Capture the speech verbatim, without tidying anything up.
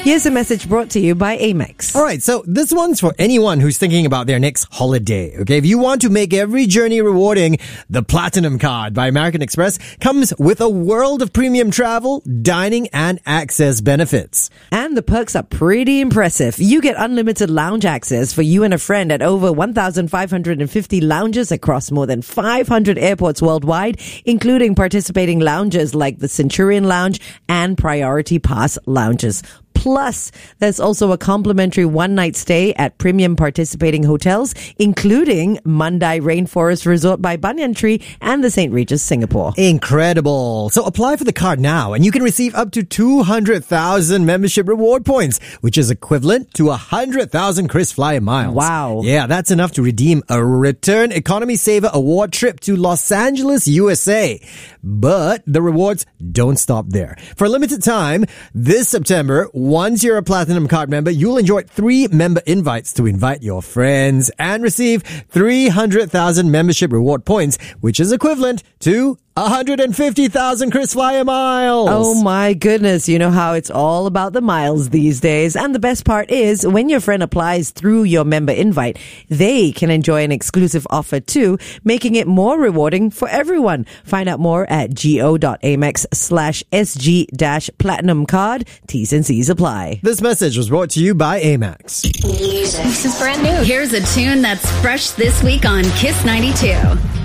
Here's a message brought to you by Amex. All right, so this one's for anyone who's thinking about their next holiday. Okay, if you want to make every journey rewarding, the Platinum Card by American Express comes with a world of premium travel, dining, and access benefits. And the perks are pretty impressive. You get unlimited lounge access for you and a friend at over one thousand five hundred fifty lounges across more than five hundred airports worldwide, including participating lounges like the Centurion Lounge and Priority Pass lounges. Plus, there's also a complimentary one-night stay at premium participating hotels, including Mandai Rainforest Resort by Banyan Tree and the Saint Regis Singapore. Incredible. So apply for the card now and you can receive up to two hundred thousand membership reward points, which is equivalent to one hundred thousand KrisFlyer miles. Wow. Yeah, that's enough to redeem a Return Economy Saver Award trip to Los Angeles, U S A. But the rewards don't stop there. For a limited time, this September, once you're a Platinum Card member, you'll enjoy three member invites to invite your friends and receive three hundred thousand membership reward points, which is equivalent to one hundred fifty thousand KrisFlyer miles. Oh my goodness. You know how it's all about the miles these days. And the best part is when your friend applies through your member invite, they can enjoy an exclusive offer too, making it more rewarding for everyone. Find out more at go.amex slash sg dash platinum card. T's and C's apply. This message was brought to you by Amex. Music. This is brand new. Here's a tune that's fresh this week on Kiss ninety-two.